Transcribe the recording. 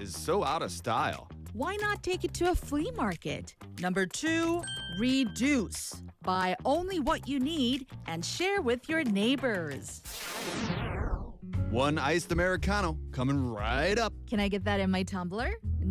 is so out of style. Why not take it to a flea market? Number 2, reduce. Buy only what you need and share with your neighbors. 1 iced Americano coming right up. Can I get that in my tumbler?